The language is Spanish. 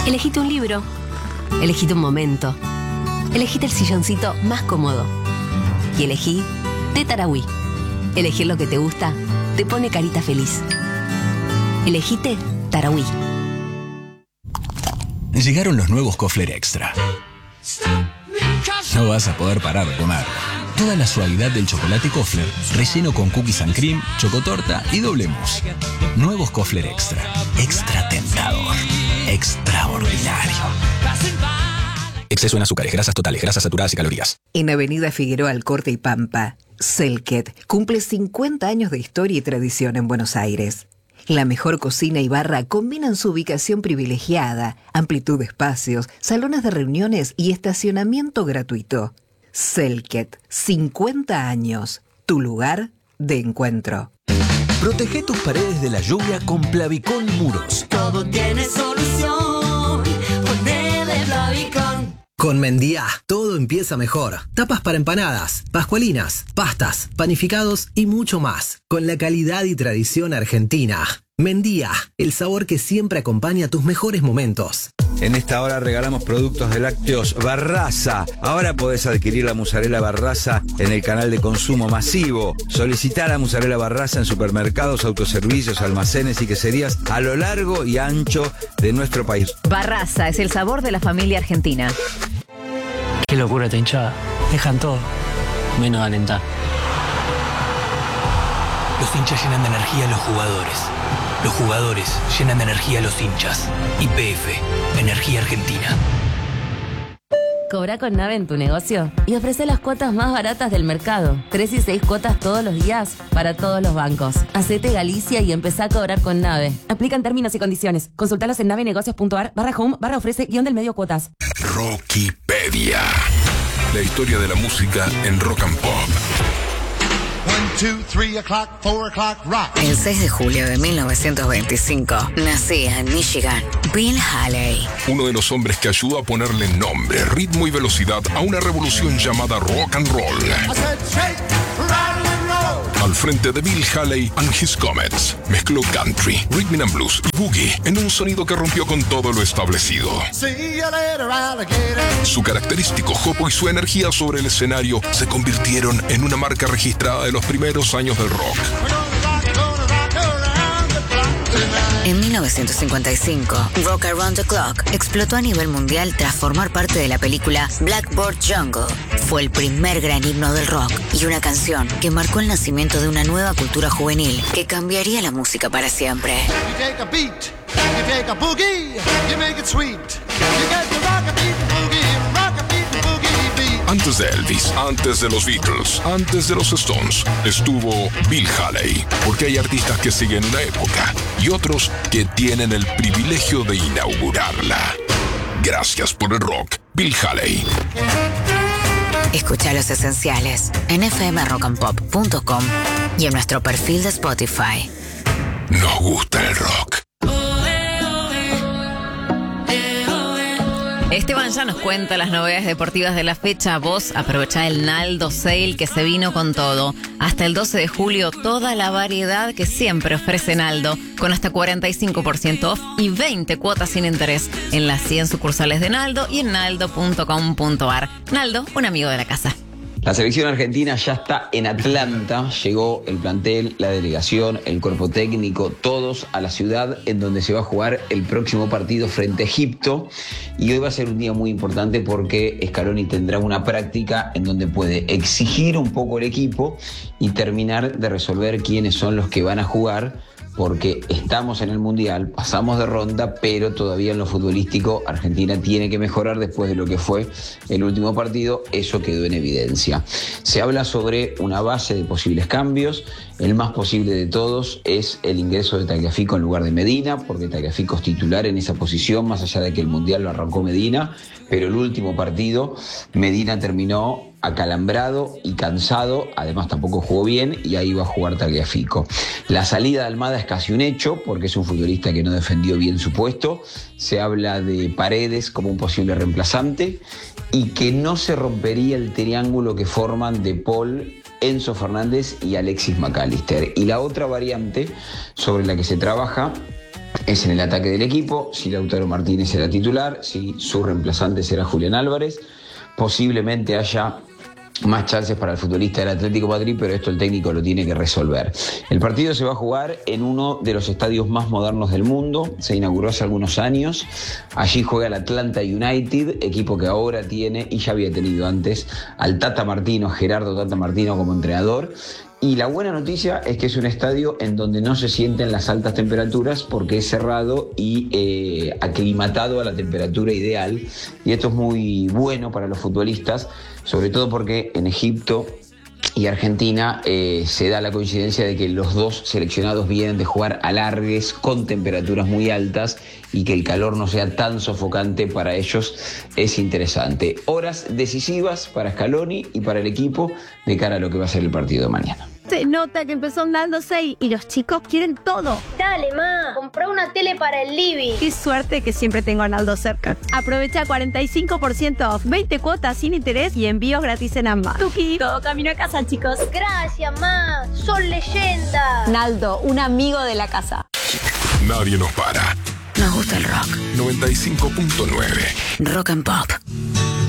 Elegite un libro. Elegite un momento. Elegite el silloncito más cómodo. Y elegí té Tarahui. Elegir lo que te gusta te pone carita feliz. Elegite Tarahui. Llegaron los nuevos Kofler Extra. No vas a poder parar de comer. Toda la suavidad del chocolate Kofler, relleno con cookies and cream, chocotorta y doble mousse. Nuevos Kofler Extra. Extra tentador. Extraordinario. Exceso en azúcares, grasas totales, grasas saturadas y calorías. En Avenida Figueroa Alcorte y Pampa, Selket cumple 50 años de historia y tradición en Buenos Aires. La mejor cocina y barra combinan su ubicación privilegiada, amplitud de espacios, salones de reuniones y estacionamiento gratuito. Selket, 50 años, tu lugar de encuentro. Protege tus paredes de la lluvia con Plavicón Muros. Todo tiene solución. Ponele Plavicón. Con Mendía, todo empieza mejor. Tapas para empanadas, pascualinas, pastas, panificados y mucho más. Con la calidad y tradición argentina. Mendía, el sabor que siempre acompaña tus mejores momentos. En esta hora regalamos productos de lácteos Barraza. Ahora podés adquirir la mozzarella Barraza en el canal de consumo masivo. Solicitá la mozzarella Barraza en supermercados, autoservicios, almacenes y queserías a lo largo y ancho de nuestro país. Barraza es el sabor de la familia argentina. Qué locura esta hinchada. Dejan todo, menos alentar. Los hinchas llenan de energía a los jugadores. Los jugadores llenan de energía a los hinchas. YPF, Energía Argentina. Cobra con Nave en tu negocio y ofrece las cuotas más baratas del mercado. 3 y 6 cuotas todos los días para todos los bancos. Hacete Galicia y empezá a cobrar con Nave. Aplican términos y condiciones. Consultalos en navenegocios.ar/home/ofrece-del-medio cuotas. Rockipedia. La historia de la música en rock and pop. 1, 2, 3 o'clock, 4 o'clock, rock. El 6 de julio de 1925 nacía en Michigan Bill Haley. Uno de los hombres que ayudó a ponerle nombre, ritmo y velocidad a una revolución llamada rock and roll. Al frente de Bill Haley and His Comets, mezcló country, rhythm and blues y boogie en un sonido que rompió con todo lo establecido. Su característico jopo y su energía sobre el escenario se convirtieron en una marca registrada de los primeros años del rock. En 1955, Rock Around the Clock explotó a nivel mundial tras formar parte de la película Blackboard Jungle. Fue el primer gran himno del rock y una canción que marcó el nacimiento de una nueva cultura juvenil que cambiaría la música para siempre. Antes de Elvis, antes de los Beatles, antes de los Stones, estuvo Bill Haley, porque hay artistas que siguen una época y otros que tienen el privilegio de inaugurarla. Gracias por el rock, Bill Haley. Escucha Los Esenciales en fmrockandpop.com y en nuestro perfil de Spotify. Nos gusta el rock. Esteban ya nos cuenta las novedades deportivas de la fecha. Vos aprovechá el Naldo Sale que se vino con todo. Hasta el 12 de julio toda la variedad que siempre ofrece Naldo, con hasta 45% off y 20 cuotas sin interés en las 100 sucursales de Naldo y en naldo.com.ar. Naldo, un amigo de la casa. La selección argentina ya está en Atlanta, llegó el plantel, la delegación, el cuerpo técnico, todos a la ciudad en donde se va a jugar el próximo partido frente a Egipto. Y hoy va a ser un día muy importante porque Scaloni tendrá una práctica en donde puede exigir un poco el equipo y terminar de resolver quiénes son los que van a jugar, porque estamos en el Mundial, pasamos de ronda, pero todavía en lo futbolístico Argentina tiene que mejorar después de lo que fue el último partido. Eso quedó en evidencia. Se habla sobre una base de posibles cambios. El más posible de todos es el ingreso de Tagliafico en lugar de Medina, porque Tagliafico es titular en esa posición, más allá de que el Mundial lo arrancó Medina, pero el último partido Medina terminó acalambrado y cansado, además tampoco jugó bien y ahí va a jugar Tagliafico. La salida de Almada es casi un hecho porque es un futbolista que no defendió bien su puesto. Se habla de Paredes como un posible reemplazante y que no se rompería el triángulo que forman De Paul, Enzo Fernández y Alexis McAllister. Y la otra variante sobre la que se trabaja es en el ataque del equipo, si Lautaro Martínez será titular, si su reemplazante será Julián Álvarez. Posiblemente haya más chances para el futbolista del Atlético de Madrid, pero esto el técnico lo tiene que resolver. El partido se va a jugar en uno de los estadios más modernos del mundo, se inauguró hace algunos años. Allí juega el Atlanta United, equipo que ahora tiene, y ya había tenido antes, al Tata Martino, Gerardo Tata Martino como entrenador. Y la buena noticia es que es un estadio en donde no se sienten las altas temperaturas porque es cerrado y aclimatado a la temperatura ideal. Y esto es muy bueno para los futbolistas, sobre todo porque en Egipto y Argentina se da la coincidencia de que los dos seleccionados vienen de jugar alargues con temperaturas muy altas y que el calor no sea tan sofocante para ellos es interesante. Horas decisivas para Scaloni y para el equipo de cara a lo que va a ser el partido de mañana. Se nota que empezó Naldo 6 y los chicos quieren todo. Dale, ma, comprá una tele para el living. Qué suerte que siempre tengo a Naldo cerca. Aprovecha 45% off, 20 cuotas sin interés y envíos gratis en ambas. Tuki, todo camino a casa, chicos. Gracias, ma, son leyendas. Naldo, un amigo de la casa. Nadie nos para. Nos gusta el rock. 95.9. Rock and Pop.